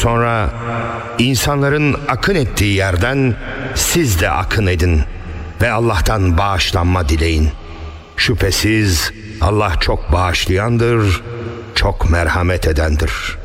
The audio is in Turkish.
Sonra insanların akın ettiği yerden siz de akın edin ve Allah'tan bağışlanma dileyin. Şüphesiz Allah çok bağışlayandır, çok merhamet edendir.